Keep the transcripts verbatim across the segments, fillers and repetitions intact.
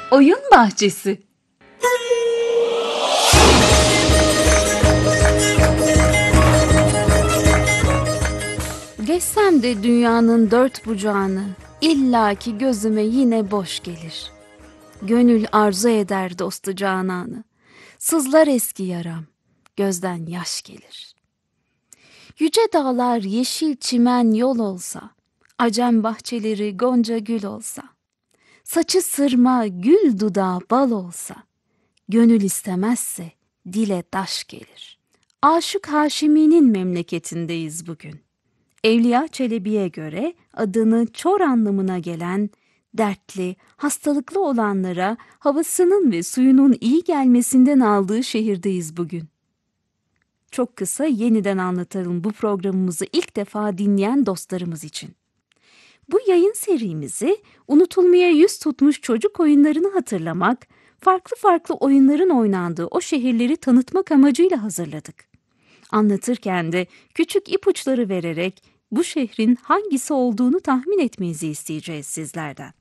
Oyun bahçesi. Geçsem de dünyanın dört bucağını, illaki gözüme yine boş gelir. Gönül arzu eder dostu cananı, sızlar eski yaram, gözden yaş gelir. Yüce dağlar yeşil çimen yol olsa, acem bahçeleri gonca gül olsa, saçı sırma gül dudağı bal olsa, gönül istemezse dile taş gelir. Aşık Haşimi'nin memleketindeyiz bugün. Evliya Çelebi'ye göre adını Çor anlamına gelen, dertli, hastalıklı olanlara havasının ve suyunun iyi gelmesinden aldığı şehirdeyiz bugün. Çok kısa yeniden anlatalım bu programımızı ilk defa dinleyen dostlarımız için. Bu yayın serimizi unutulmaya yüz tutmuş çocuk oyunlarını hatırlamak, farklı farklı oyunların oynandığı o şehirleri tanıtmak amacıyla hazırladık. Anlatırken de küçük ipuçları vererek bu şehrin hangisi olduğunu tahmin etmenizi isteyeceğiz sizlerden.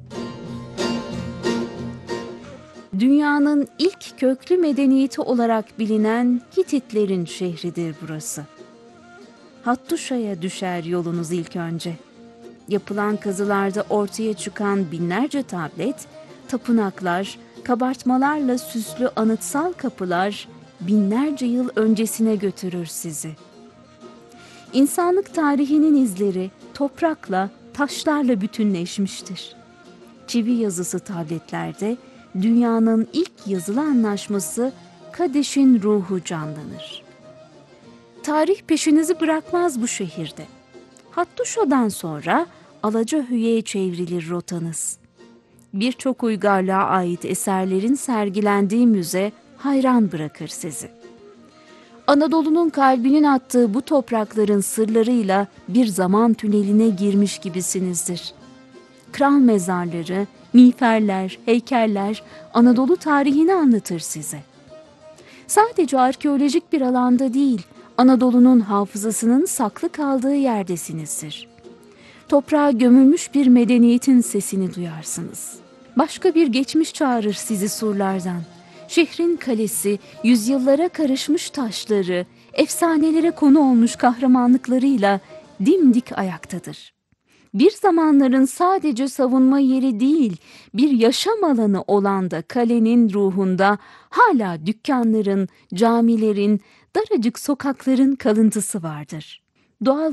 Dünyanın ilk köklü medeniyeti olarak bilinen Hititlerin şehridir burası. Hattuşa'ya düşer yolunuz ilk önce. Yapılan kazılarda ortaya çıkan binlerce tablet, tapınaklar, kabartmalarla süslü anıtsal kapılar binlerce yıl öncesine götürür sizi. İnsanlık tarihinin izleri toprakla, taşlarla bütünleşmiştir. Çivi yazısı tabletlerde dünyanın ilk yazılı anlaşması Kadeş'in ruhu canlanır. Tarih peşinizi bırakmaz bu şehirde. Hattuşa'dan sonra Alacahüye'ye çevrilir rotanız. Birçok uygarlığa ait eserlerin sergilendiği müze hayran bırakır sizi. Anadolu'nun kalbinin attığı bu toprakların sırlarıyla bir zaman tüneline girmiş gibisinizdir. Kral mezarları, miğferler, heykeller Anadolu tarihini anlatır size. Sadece arkeolojik bir alanda değil, Anadolu'nun hafızasının saklı kaldığı yerdesinizdir. Toprağa gömülmüş bir medeniyetin sesini duyarsınız. Başka bir geçmiş çağırır sizi surlardan. Şehrin kalesi, yüzyıllara karışmış taşları, efsanelere konu olmuş kahramanlıklarıyla dimdik ayaktadır. Bir zamanların sadece savunma yeri değil, bir yaşam alanı olan da kalenin ruhunda hala dükkanların, camilerin, daracık sokakların kalıntısı vardır. Doğal